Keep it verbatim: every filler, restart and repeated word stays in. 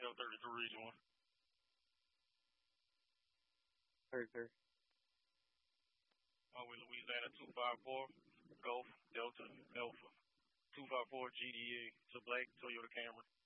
L thirty-three Region one. thirty-three. Uh, with Louisiana two five four, Golf, Delta, Alpha. two five four G D A, it's a black Toyota Camry.